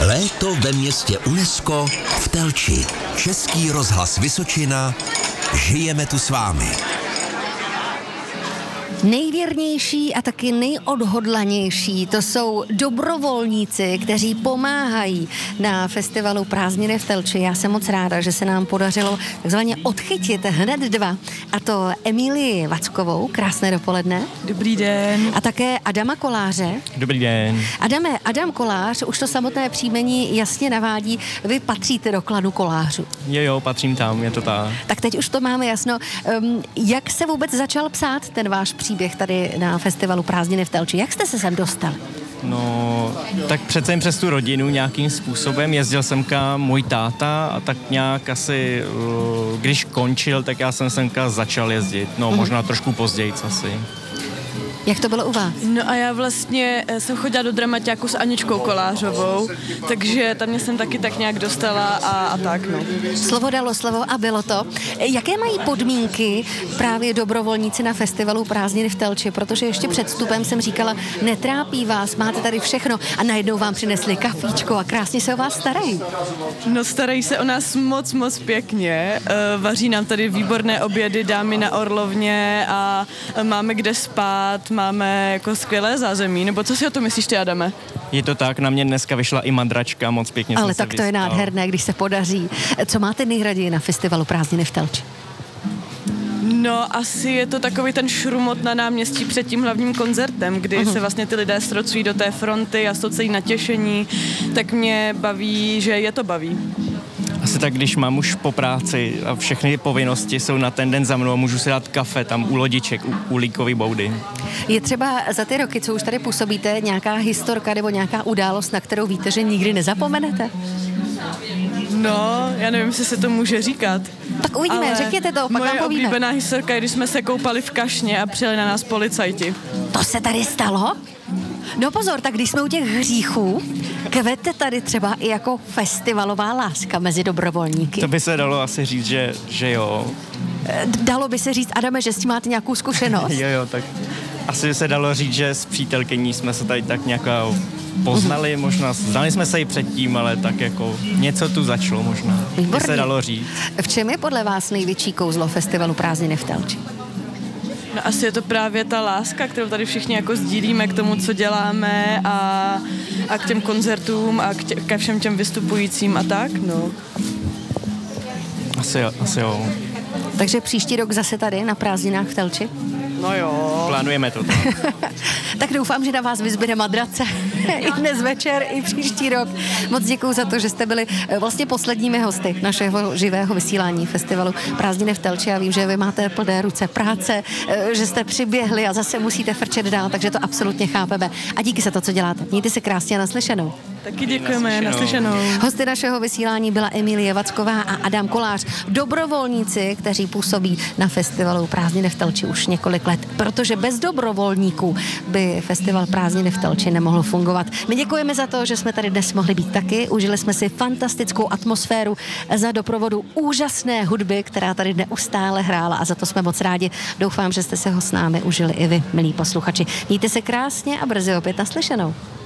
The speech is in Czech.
Léto ve městě UNESCO v Telči. Český rozhlas Vysočina. Žijeme tu s vámi. Nejvěrnější a taky nejodhodlanější, to jsou dobrovolníci, kteří pomáhají na festivalu Prázdniny v Telči. Já jsem moc ráda, že se nám podařilo takzvaně odchytit hned dva, a to Emílii Vackovou, krásné dopoledne. Dobrý den. A také Adama Koláře. Dobrý den. Adam Kolář, už to samotné příjmení jasně navádí, vy patříte do klanu Kolářů. Jo, patřím tam, je to tak. Tak teď už to máme jasno. Jak se vůbec začal psát ten váš příběh tady na festivalu Prázdniny v Telči? Jak jste se sem dostali? No, tak přece jen přes tu rodinu nějakým způsobem. Jezdil semka můj táta a tak nějak asi, když končil, tak já jsem semka začal jezdit. No, možná trošku později asi. Jak to bylo u vás? No a já vlastně jsem chodila do dramaťáku s Aničkou Kolářovou, takže tam mě jsem taky tak nějak dostala a tak, no. Slovo dalo slovo a bylo to. Jaké mají podmínky právě dobrovolníci na festivalu Prázdniny v Telči? Protože ještě před vstupem jsem říkala, netrápí vás, máte tady všechno a najednou vám přinesli kafíčko a krásně se o vás starají. No, starají se o nás moc pěkně. Vaří nám tady výborné obědy, dámy na Orlovně a máme kde spát, máme jako skvělé zázemí, nebo co si o to myslíš ty, Adame? Je to tak, na mě dneska vyšla i madračka, moc pěkně jsem Ale se tak to je vyspal. nádherné, když se podaří. Co máte nejraději na festivalu Prázdniny v Telči? No, asi je to takový ten šrumot na náměstí před tím hlavním koncertem, kdy se vlastně ty lidé strocují do té fronty a jsou celý natěšení, tak mě baví, že je to baví. Asi tak, když mám už po práci a všechny povinnosti jsou na ten den za mnou a můžu si dát kafe tam u lodiček, u Líkový boudy. Je třeba za ty roky, co už tady působíte, nějaká historka nebo nějaká událost, na kterou víte, že nikdy nezapomenete? No, já nevím, jestli se to může říkat. Tak uvidíme, řekněte to, pak vám moje povíme. oblíbená historka je, když jsme se koupali v Kašně a přijeli na nás policajti. To se tady stalo? No pozor, tak když jsme u těch hříchů, kvete tady třeba i jako festivalová láska mezi dobrovolníky. To by se dalo asi říct, že jo. Dalo by se říct, Adame, že s tím máte nějakou zkušenost? Jo, tak asi se dalo říct, že s přítelkyní jsme se tady tak nějak poznali, možná znali jsme se i předtím, ale tak jako něco tu začalo možná. By se dalo říct. V čem je podle vás největší kouzlo festivalu Prázdniny v Telči? No, asi je to právě ta láska, kterou tady všichni jako sdílíme k tomu, co děláme a k těm koncertům a ke všem těm vystupujícím a tak, no. Asi jo. Takže příští rok zase tady na prázdninách v Telči? No jo. Plánujeme to. Tak doufám, že na vás vyzbyde madrace i dnes večer, i příští rok. Moc děkuju za to, že jste byli vlastně posledními hosty našeho živého vysílání festivalu Prázdniny v Telči. Já vím, že vy máte plné ruce práce, že jste přiběhli a zase musíte frčet dál, takže to absolutně chápeme. A díky za to, co děláte. Mějte se krásně a naslyšenou. Taky děkujeme, naslyšenou. Hosty našeho vysílání byla Emílie Vacková a Adam Kolář, dobrovolníci, kteří působí na festivalu Prázdniny v Telči už několik let, protože bez dobrovolníků by festival Prázdniny v Telči nemohl fungovat. My děkujeme za to, že jsme tady dnes mohli být taky, užili jsme si fantastickou atmosféru za doprovodu úžasné hudby, která tady neustále hrála a za to jsme moc rádi. Doufám, že jste se ho s námi užili i vy, milí posluchači. Mějte se krásně a brzy opět naslyšenou.